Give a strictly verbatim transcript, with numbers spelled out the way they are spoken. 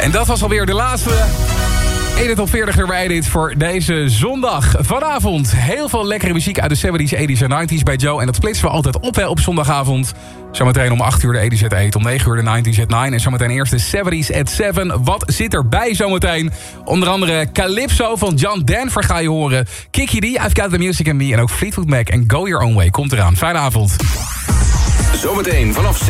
En dat was alweer de laatste in het top veertig nummer edit voor deze zondag. Vanavond heel veel lekkere muziek uit de zeventies, tachtiger en negentiger bij Joe. En dat splitsen we altijd op hè, op zondagavond. Zometeen om acht uur de tachtiger at acht, om negen uur de negentiger at negen. En zometeen eerst de zeventies at zeven. Wat zit erbij zometeen? Onder andere Calypso van John Denver ga je horen. Kiki D, I've Got The Music In Me. En ook Fleetwood Mac en Go Your Own Way komt eraan. Fijne avond. Zometeen vanaf